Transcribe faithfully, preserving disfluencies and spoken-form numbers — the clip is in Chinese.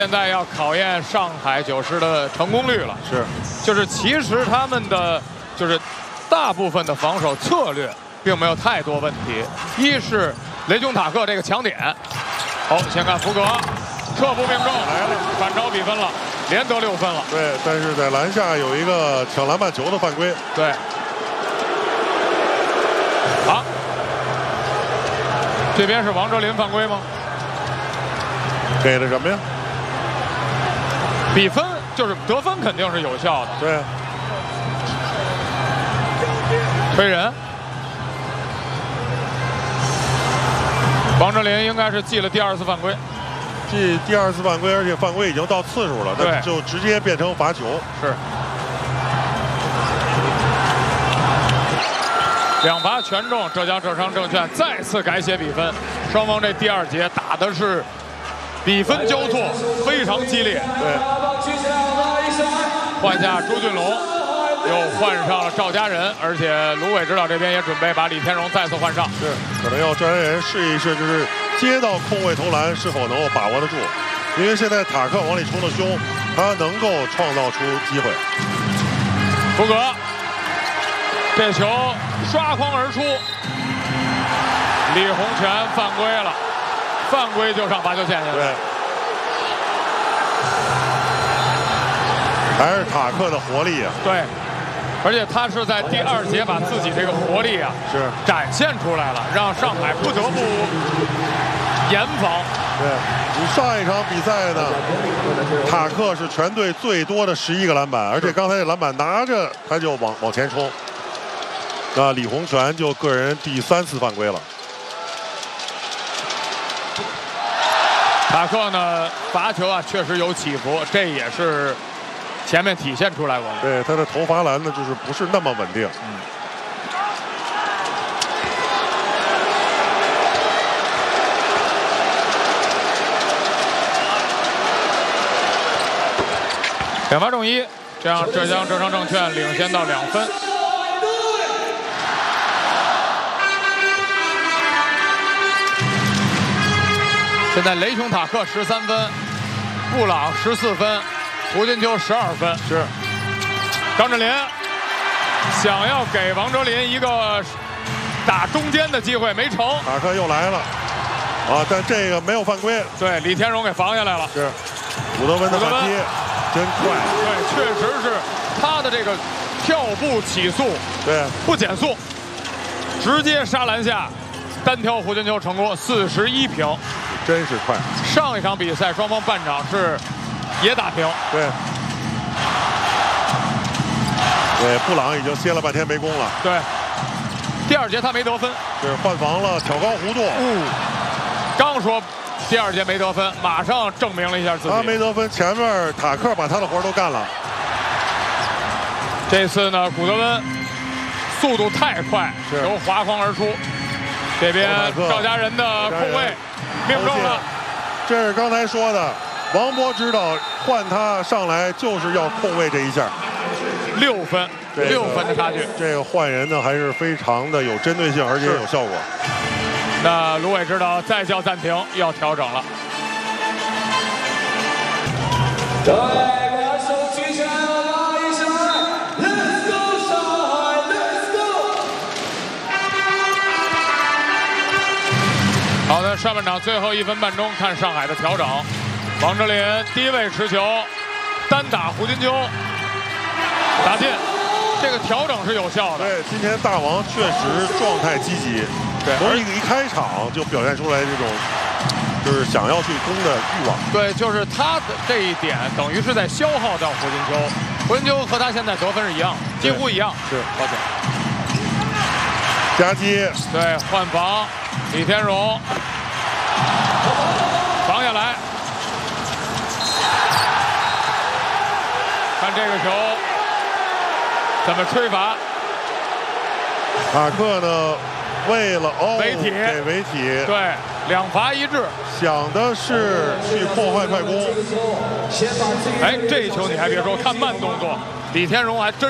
现在要考验上海九狮的成功率了， 是， 就是其实他们的就是大部分的防守策略并没有太多问题。一是雷琼塔克这个强点，好，先看福格，撤步命中，来了，反超比分了，连得六分了。 对，但是在篮下有一个抢篮板球的犯规。 对，好，这边是王哲林犯规吗？ 给了什么呀？ 比分就是得分肯定是有效的。 对， 推人，王哲林应该是记了第二次犯规， 记第二次犯规，而且犯规已经到次数了，那就直接变成罚球。 是，两罚全中，浙江浙商证券再次改写比分，双方这第二节打的是比分交错，非常激烈。 对， 换下朱俊龙，又换上了赵家人，而且卢伟指导这边也准备把李天荣再次换上。 是，可能要赵家人试一试，就是接到空位投篮是否能够把握得住，因为现在塔克往里冲的凶，他能够创造出机会。 福格，这球刷筐而出，李洪权犯规了。犯规就上罚球线去了。 对，还是塔克的活力啊。 对，而且他是在第二节把自己这个活力啊是展现出来了，让上海不得不严防。 对，你上一场比赛呢，塔克是全队最多的十一个篮板，而且刚才这篮板拿着他就往往前冲。那李洪权就个人第三次犯规了。 塔克呢，罚球啊确实有起伏，这也是前面体现出来过的。 对，他的投罚篮呢，就是不是那么稳定。嗯。 两罚中一，这样浙江浙商证券领先到两分。现在雷琼塔克十三分，布朗十四分，胡金秋十二分。 是， 张镇麟想要给王哲林一个打中间的机会，没成。 塔克又来了，啊，但这个没有犯规。 对，李天荣给防下来了。 是，古德温的反击真快。 对，确实是他的这个跳步起速， 对， 不减速，直接杀篮下，单挑胡金秋成功，四十一平。 真是快！ 上一场比赛双方半场是也打平。 对，对，布朗已经歇了半天没攻了。 对，第二节他没得分， 是换防了，挑高弧度。 嗯，刚说第二节没得分，马上证明了一下自己。 他没得分，前面塔克把他的活都干了。 这次呢，古德温速度太快，由滑筐而出。这边赵家人的空位。命中了， 这是刚才说的，王博指导换他上来就是要控卫这一下， 六分，这个、六分的差距。 这个换人呢还是非常的有针对性，而且有效果。 那卢伟指导再叫暂停，要调整了。对。好的，上半场最后一分半钟，看上海的调整。王哲林低位持球，单打胡金秋，打进。这个调整是有效的。 对，今天大王确实状态积极，对，从一个一开场就表现出来这种就是想要去攻的欲望。 对，就是他的这一点等于是在消耗掉胡金秋。胡金秋和他现在得分是一样，几乎一样。 是， 抱歉。 夹击。 对，换防。李天荣防下来，看这个球怎么吹罚。 塔克呢，为了哦， 违体， 给违体， 对，两罚一掷， 想的是去破坏快攻。 哎，这球你还别说，看慢动作，李天荣还真。